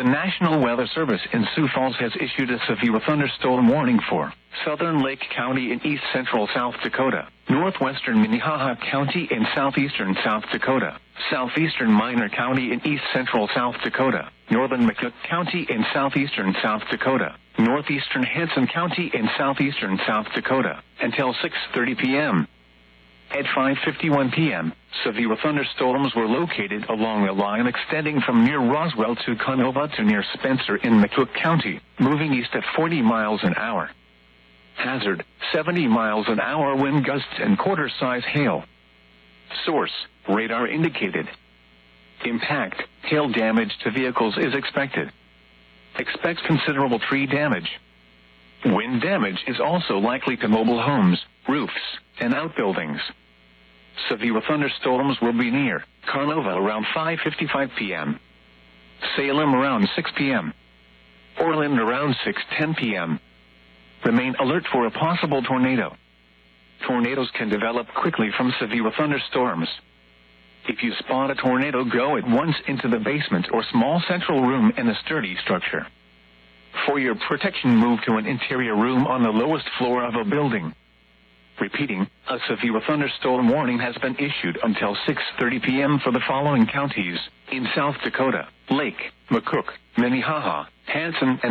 The National Weather Service in Sioux Falls has issued a severe thunderstorm warning for southern Lake County in east central South Dakota, northwestern Minnehaha County in southeastern South Dakota, southeastern Minor County in east central South Dakota, northern McCook County in southeastern South Dakota, northeastern Hanson County in southeastern South Dakota, until 6:30 p.m. At 5:51 p.m., severe thunderstorms were located along a line extending from near Roswell to Canova to near Spencer in McCook County, moving east at 40 miles an hour. Hazard, 70 miles an hour wind gusts and quarter-size hail. Source, radar indicated. Impact, hail damage to vehicles is expected. Expects considerable tree damage. Wind damage is also likely to mobile homes, roofs, and outbuildings. Severe thunderstorms will be near Carnova around 5:55 p.m. Salem around 6 p.m. Orland around 6:10 p.m. Remain alert for a possible tornado. Tornadoes can develop quickly from severe thunderstorms. If you spot a tornado, go at once into the basement or small central room in a sturdy structure. For your protection, move to an interior room on the lowest floor of a building. Repeating, a severe thunderstorm warning has been issued until 6:30 p.m. for the following counties in South Dakota: Lake, McCook, Minnehaha, Hanson, and